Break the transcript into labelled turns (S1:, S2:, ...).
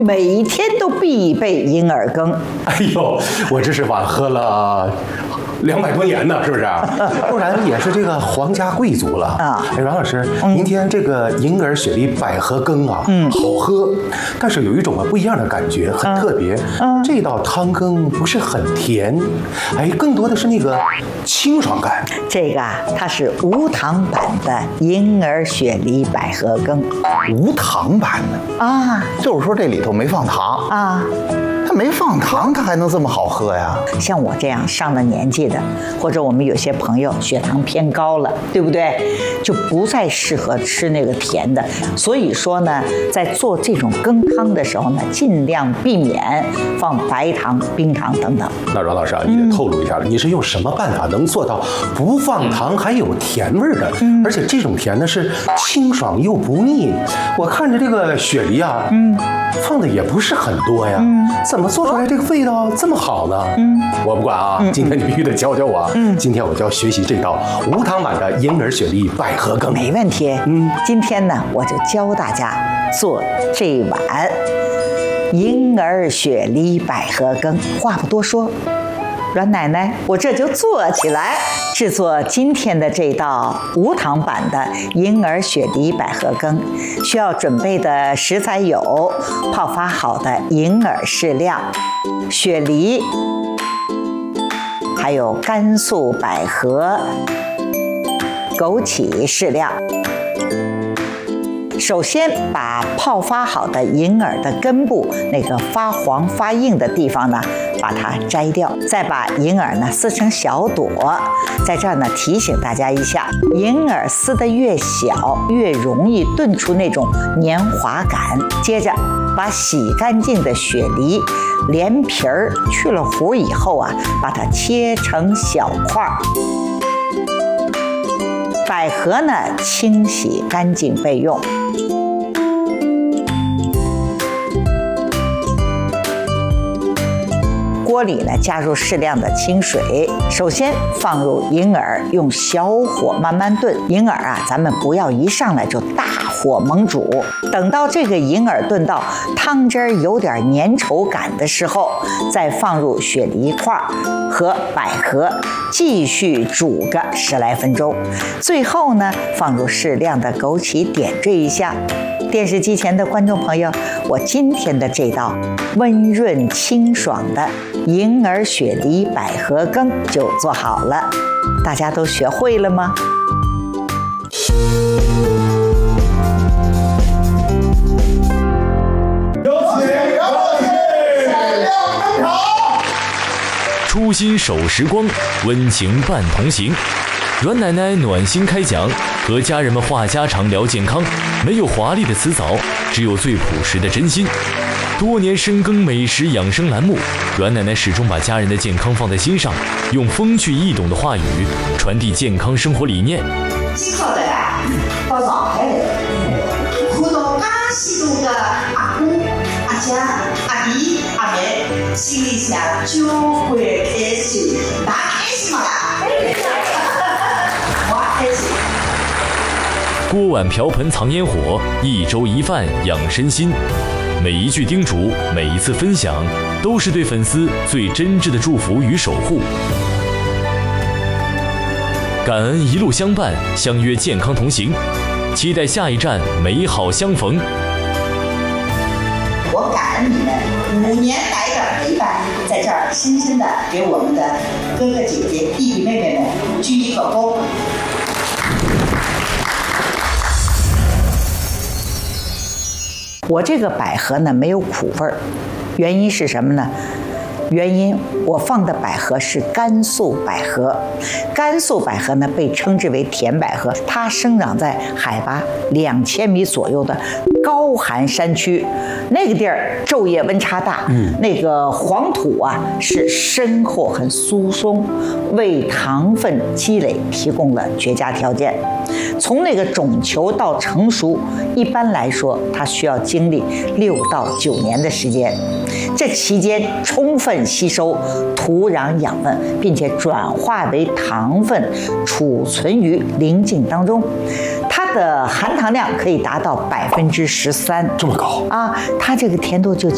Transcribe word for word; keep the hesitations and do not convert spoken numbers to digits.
S1: 每天都必备银耳羹。
S2: 哎呦，我这是晚喝了两百多年呢，是不是？不然也是这个皇家贵族了啊！哎，阮老师，嗯、今天这个银耳雪梨百合羹啊，嗯，好喝，但是有一种啊不一样的感觉，很特别。嗯，这道汤羹不是很甜，哎，更多的是那个清爽感。
S1: 这个啊，它是无糖版的银耳雪梨百合羹。
S3: 无糖版的啊，就是说这里头没放糖啊。它没放糖，它还能这么好喝呀？
S1: 像我这样上了年纪的，或者我们有些朋友血糖偏高了，对不对？就不再适合吃那个甜的。所以说呢，在做这种羹汤的时候呢，尽量避免放白糖、冰糖等等。
S2: 那阮老师啊，你得透露一下了，嗯、你是用什么办法能做到不放糖还有甜味的？嗯、而且这种甜呢是清爽又不腻。我看着这个雪梨啊，嗯，放的也不是很多呀，嗯，怎么做出来这个味道这么好呢？嗯，我不管啊，嗯、今天你必须得教教我。嗯，今天我就要学习这道无糖版的银耳雪梨百合羹。
S1: 没问题。嗯，今天呢，我就教大家做这碗银耳雪梨百合羹。话不多说，阮奶奶，我这就做起来。制作今天的这道无糖版的银耳雪梨百合羹，需要准备的食材有：泡发好的银耳适量，雪梨，还有甘肃百合、枸杞适量。首先把泡发好的银耳的根部那个发黄发硬的地方呢，把它摘掉，再把银耳呢撕成小朵。在这儿呢提醒大家一下，银耳撕得越小，越容易炖出那种黏滑感。接着把洗干净的雪梨连皮儿去了核以后啊，把它切成小块儿。百合呢，清洗干净备用。锅里呢，加入适量的清水，首先放入银耳，用小火慢慢炖。银耳啊，咱们不要一上来就大火猛煮，等到这个银耳炖到汤汁儿有点粘稠感的时候，再放入雪梨块和百合，继续煮个十来分钟。最后呢，放入适量的枸杞点缀一下。电视机前的观众朋友，我今天的这道温润清爽的银耳雪梨百合羹就做好了，大家都学会了吗？
S4: 有请有请闪亮登场。
S5: 初心守时光，温情伴同行。阮奶奶暖心开讲，和家人们话家常聊健康，没有华丽的辞藻，只有最朴实的真心。多年深耕美食养生栏目，阮奶奶始终把家人的健康放在心上，用风趣易懂的话语传递健康生活理念。
S6: 几号的啊，到上海来，看到介许多的阿公、阿姐、阿弟、阿妹，心里想就会开心，哪开心嘛啦？我开心。
S5: 锅碗瓢盆藏烟火，一粥一饭养身心。每一句叮嘱，每一次分享，都是对粉丝最真挚的祝福与守护。感恩一路相伴，相约健康同行，期待下一站美好相逢。
S6: 我感恩你们五年来的陪伴，在这儿深深的给我们的哥哥姐姐、弟弟妹妹们鞠一个躬。
S1: 我这个百合呢没有苦味儿，原因是什么呢？原因我放的百合是甘肃百合，甘肃百合呢被称之为甜百合，它生长在海拔两千米左右的高寒山区，那个地儿昼夜温差大，嗯，那个黄土啊是深厚很疏松，为糖分积累提供了绝佳条件。从那个种球到成熟，一般来说它需要经历六到九年的时间，这期间充分吸收土壤养分，并且转化为糖分，储存于鳞茎当中。它的含糖量可以达到百分之十三，
S2: 这么高
S1: 啊！它这个甜度就